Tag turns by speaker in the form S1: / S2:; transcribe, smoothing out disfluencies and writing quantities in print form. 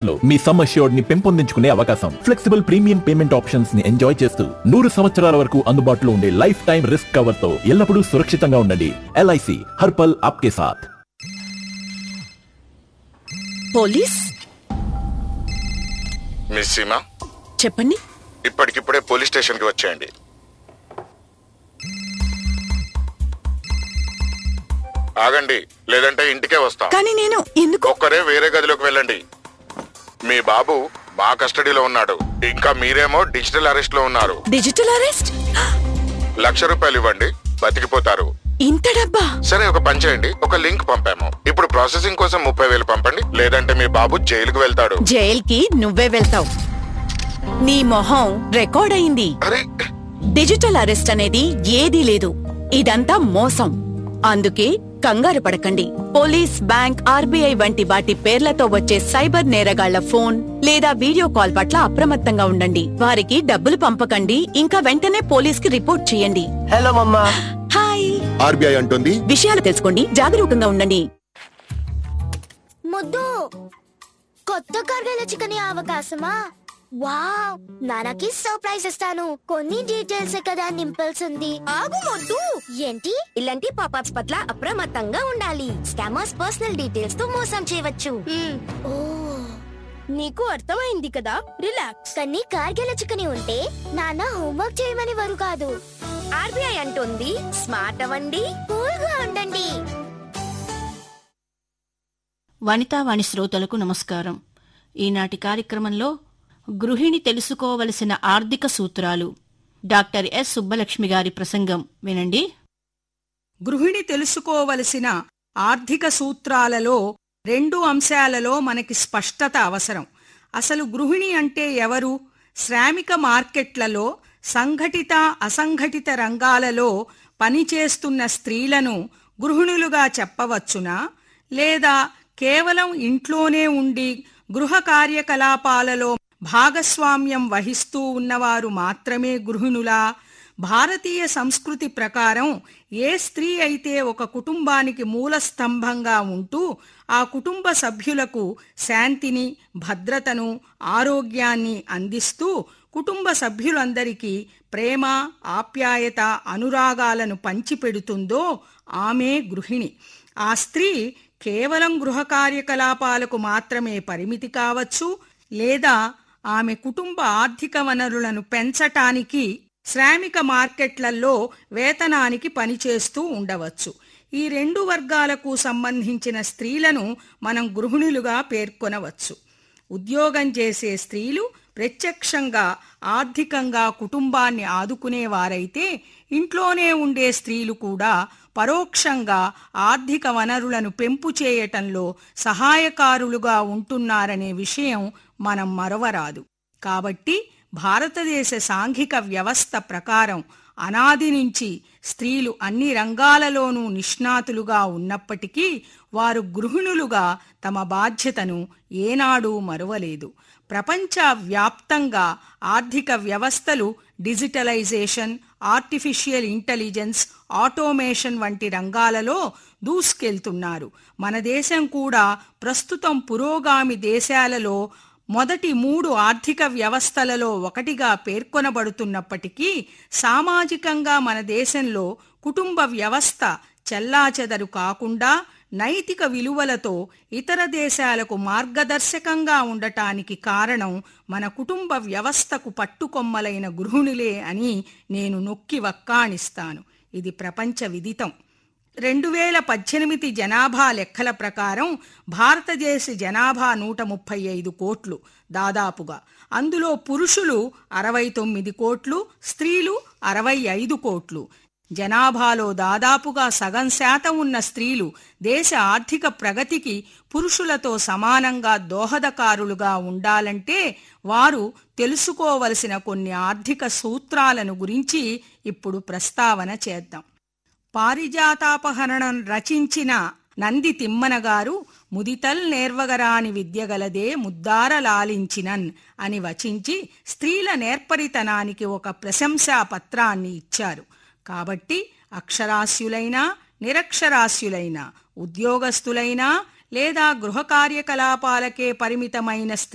S1: లో me sum assured ని పెంపొందించుకునే అవకాశం, ఫ్లెక్సిబుల్ ప్రీమియం పేమెంట్ ఆప్షన్స్ ని ఎంజాయ్ చేస్తూ 100 సంవత్సరాల వరకు అందుబాటులో ఉండే లైఫ్ టైం రిస్క్ కవర్ తో ఎల్లప్పుడూ సురక్షితంగా ఉండండి. LIC హర్ పల్ ఆప్కే సాథ్.
S2: పోలీస్
S3: మిస్ సీమా,
S2: చెప్పండి.
S3: ఇప్పటికిప్పుడే పోలీస్ స్టేషన్ కి వచ్చేయండి. ఆగండి, లేదంటే ఇంటికే వస్తాం.
S2: కానీ నేను ఎందుకు?
S3: ఒక్కరే వేరే గదిలోకి వెళ్ళండి. మీ బాబు మా కస్టడీలో ఉన్నాడు. ఇంకా మీరేమో డిజిటల్ అరెస్ట్ లో ఉన్నారు.
S2: Digital arrest?
S3: ₹1,00,000 ఇవ్వండి, బతికిపోతారు.
S2: ఇంత డబ్బా?
S3: సరే, ఒక పని చేయండి, ఒక లింక్ పంపాము. ఇప్పుడు ప్రాసెసింగ్ కోసం 30,000 పంపండి, లేదంటే మీ బాబు జైలుకు వెళ్తాడు.
S2: జైల్కి నువ్వే వెళ్తావు. నీ మొహం రికార్డ్ అయింది.
S3: అరే,
S2: డిజిటల్ అరెస్ట్ అనేది ఏదీ లేదు. ఇదంతా మోసం. అందుకే కంగారు పడకండి. పోలీస్, బ్యాంక్, RBI వంటి వాటి పేర్లతో వచ్చే సైబర్ నేరగాళ్ల ఫోన్ లేదా వీడియో కాల్ పట్ల అప్రమత్తంగా ఉండండి. వారికి డబ్బులు పంపకండి. ఇంకా వెంటనే పోలీస్ కి రిపోర్ట్ చేయండి.
S4: హలో మమ్మా.
S2: హాయ్.
S3: RBI అంటుంది,
S2: విషయాలు తెలుసుకోండి, జాగరూకంగా ఉండండి.
S5: ముద్దు, కొత్త కర్గల చికెన్ అవకాశమా? వావ్, నాన్నకి సర్ప్రైజ్ ఇస్తాను. కొన్ని డీటెయిల్స్ కదా నింపాల్సింది. ఆగు మొద్దు. ఏంటి? ఇలాంటి పాపప్స్ పట్ల అప్రమత్తంగా ఉండాలి. స్కామర్స్ పర్సనల్ డీటెయిల్స్ తో మోసం చేయవచ్చు. ఓ, నీకు అర్థమైంది కదా, రిలాక్స్. కానీ కార్గిల చికెన్ ఉంటే నాన్న హోంవర్క్ చేయమని వారు కాదు. RBI అంటుంది, స్మార్ట్ అవ్వండి, కూల్ గా ఉండండి.
S6: వనితావాణి శ్రోతలకు నమస్కారం. ఈనాటి కార్యక్రమంలో గృహిణి తెలుసుకోవలసిన ఆర్థిక సూత్రాలు, డాక్టర్ ఎస్ సుబ్బలక్ష్మి గారి ప్రసంగం వినండి.
S7: గృహిణి తెలుసుకోవలసిన ఆర్థిక సూత్రాలలో 2 అంశాలలో మనకి స్పష్టత అవసరం. అసలు గృహిణి అంటే ఎవరు? శ్రామిక మార్కెట్లలో సంఘటిత, అసంఘటిత రంగాలలో పనిచేస్తున్న స్త్రీలను గృహిణులుగా చెప్పవచ్చునా? లేదా కేవలం ఇంట్లోనే ఉండి గృహ కార్యకలాపాలలో భాగస్వామ్యం వహిస్తూ ఉన్నవారు మాత్రమే గృహిణులా? భారతీయ సంస్కృతి ప్రకారం ఏ స్త్రీ అయితే ఒక కుటుంబానికి మూలస్తంభంగా ఉంటూ ఆ కుటుంబ సభ్యులకు శాంతిని, భద్రతను, ఆరోగ్యాన్ని అందిస్తూ కుటుంబ సభ్యులందరికీ ప్రేమ, ఆప్యాయత, అనురాగాలను పంచిపెడుతుందో ఆమె గృహిణి. ఆ స్త్రీ కేవలం గృహ కార్యకలాపాలకు మాత్రమే పరిమితి కావచ్చు, లేదా ఆమె కుటుంబ ఆర్థిక వనరులను పెంచటానికి శ్రామిక మార్కెట్లలో వేతనానికి పనిచేస్తూ ఉండవచ్చు. ఈ 2 వర్గాలకు సంబంధించిన స్త్రీలను మనం గృహిణులుగా పేర్కొనవచ్చు. ఉద్యోగం చేసే స్త్రీలు ప్రత్యక్షంగా ఆర్థికంగా కుటుంబాన్ని ఆదుకునేవారైతే, ఇంట్లోనే ఉండే స్త్రీలు కూడా పరోక్షంగా ఆర్థిక వనరులను పెంపు చేయటంలో సహాయకారులుగా ఉంటున్నారనే విషయం మనం మరవరాదు. కాబట్టి భారతదేశ సాంఘిక వ్యవస్థ ప్రకారం అనాది నుంచి స్త్రీలు అన్ని రంగాలలోనూ నిష్ణాతులుగా ఉన్నప్పటికీ వారు గృహిణులుగా తమ బాధ్యతను ఏనాడూ మరువలేదు. ప్రపంచవ్యాప్తంగా ఆర్థిక వ్యవస్థలు డిజిటలైజేషన్, ఆర్టిఫిషియల్ ఇంటెలిజెన్స్, ఆటోమేషన్ వంటి రంగాలలో దూసుకెళ్తున్నారు. మన దేశం కూడా ప్రస్తుతం పురోగామి దేశాలలో మొదటి 3 ఆర్థిక వ్యవస్థలలో ఒకటిగా పేర్కొనబడుతున్నప్పటికీ, సామాజికంగా మన దేశంలో కుటుంబ వ్యవస్థ చెల్లాచెదరు కాకుండా నైతిక విలువలతో ఇతర దేశాలకు మార్గదర్శకంగా ఉండటానికి కారణం మన కుటుంబ వ్యవస్థకు పట్టుకొమ్మలైన గృహిణులే అని నేను నొక్కి వక్కాణిస్తాను. ఇది ప్రపంచ విదితం. 2018 జనాభా లెక్కల ప్రకారం భారతదేశ జనాభా 135 కోట్లు దాదాపుగా. అందులో పురుషులు 69 కోట్లు, స్త్రీలు 65 కోట్లు. జనాభాలో దాదాపుగా సగం శాతం ఉన్న స్త్రీలు దేశ ఆర్థిక ప్రగతికి పురుషులతో సమానంగా దోహదకారులుగా ఉండాలంటే వారు తెలుసుకోవలసిన కొన్ని ఆర్థిక సూత్రాలను గురించి ఇప్పుడు ప్రస్తావన చేద్దాం. పారిజాతాపహరణం రచించిన నంది తిమ్మన గారు ముదితల్ నేర్వగరాని విద్యగలదే ముద్దార లాలించినన్ అని వచించి స్త్రీల నేర్పరితనానికి ఒక ప్రశంసా పత్రాన్ని ఇచ్చారు. కాబట్టి అక్షరాస్యులైనా, నిరక్షరాస్యులైనా, ఉద్యోగస్తులైనా లేదా గృహ కార్యకలాపాలకే పరిమితమైన